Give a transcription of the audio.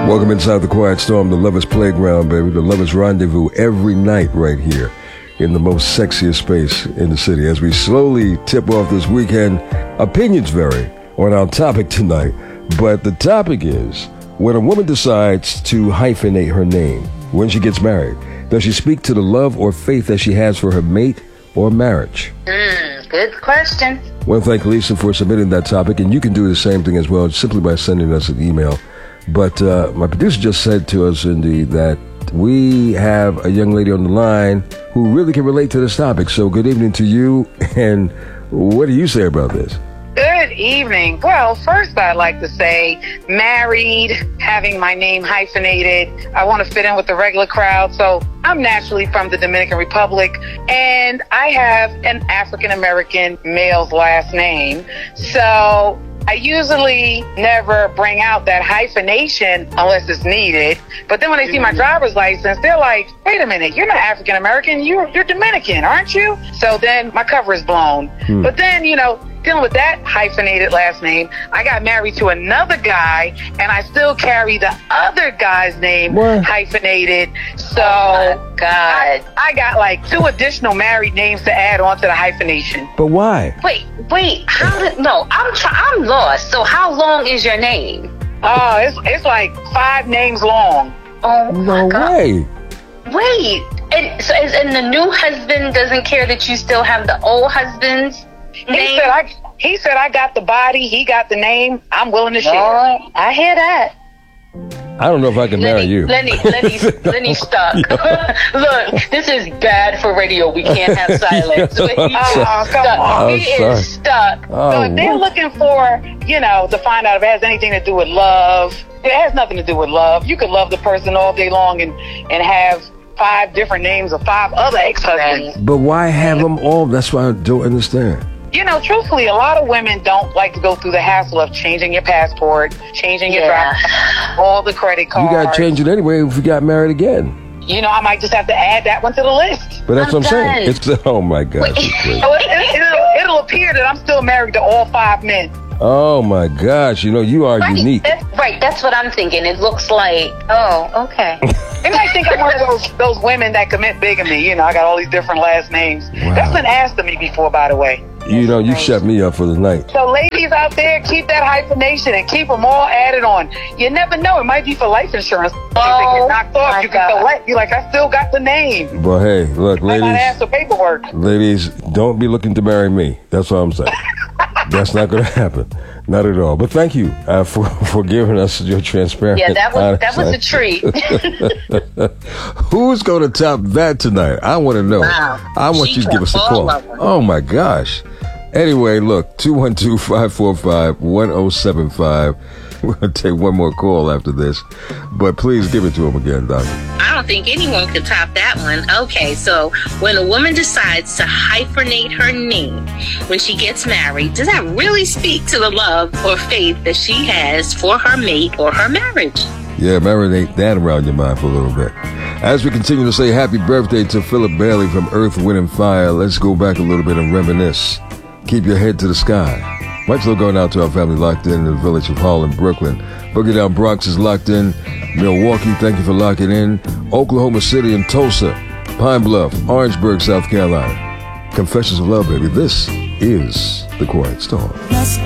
Welcome inside the Quiet Storm, the Lover's Playground, baby, the Lover's Rendezvous, every night right here in the most sexiest space in the city. As we slowly tip off this weekend, opinions vary on our topic tonight, but the topic is when a woman decides to hyphenate her name when she gets married, does she speak to the love or faith that she has for her mate or marriage? Good question. I want to thank Lisa for submitting that topic, and you can do the same thing as well simply by sending us an email. But my producer just said to us, Cindy, that we have a young lady on the line who really can relate to this topic. So good evening to you, and what do you say about this? Good evening. Well, first I'd like to say married, having my name hyphenated. I want to fit in with the regular crowd. So I'm naturally from the Dominican Republic, and I have an African-American male's last name. So I usually never bring out that hyphenation unless it's needed. But then when they see my driver's license, they're like, wait a minute, you're not African-American, you're Dominican, aren't you? So then my cover is blown. But then, dealing with that hyphenated last name, I got married to another guy, and I still carry the other guy's name hyphenated. So God, I got like 2 additional married names to add on to the hyphenation. But why? Wait, I'm lost. So how long is your name? Oh, it's like 5 names long. Oh my No God. way. Wait, and the new husband doesn't care that you still have the old husband's name? He said I got the body, he got the name. I'm willing to share. Oh, I hear that. I don't know if I can marry you. Lenny's stuck. Look, this is bad for radio. We can't have silence. He's stuck. He is stuck. So if they're looking for, to find out if it has anything to do with love, it has nothing to do with love. You could love the person all day long and have 5 different names of 5 other ex-husbands. But why have them all? That's why I don't understand. Truthfully, a lot of women don't like to go through the hassle of changing your passport, changing your driver's license, all the credit cards. You got to change it anyway if you got married again. I might just have to add that one to the list. But that's what I'm saying. It's oh my gosh. It'll appear that I'm still married to all 5 men. Oh my gosh, you are unique. That's what I'm thinking. It looks like, okay. They might think I'm one of those women that commit bigamy. I got all these different last names. Wow. That's been asked of me before, by the way. You shut me up for the night. So ladies out there, keep that hyphenation and keep them all added on. You never know. It might be for life insurance. If they get knocked off, you can collect. You're like, I still got the name. But hey, look, ladies. I gotta ask for paperwork. Ladies, don't be looking to marry me. That's what I'm saying. That's not going to happen. Not at all. But thank you for giving us your transparency. Yeah, that was a treat. Who's going to top that tonight? I want to know. Wow. I want you to give us a call. Oh, my gosh. Anyway, look, 212-545-1075. We're going to take one more call after this. But please give it to him again, Doctor. I don't think anyone could top that one. Okay, so when a woman decides to hyphenate her name when she gets married, does that really speak to the love or faith that she has for her mate or her marriage? Yeah, marinate that around your mind for a little bit. As we continue to say happy birthday to Philip Bailey from Earth, Wind and Fire, let's go back a little bit and reminisce. Keep your head to the sky. Much love going out to our family locked in the village of Harlem, Brooklyn. Boogie Down Bronx is locked in. Milwaukee, thank you for locking in. Oklahoma City and Tulsa. Pine Bluff, Orangeburg, South Carolina. Confessions of Love, baby. This is The Quiet Storm.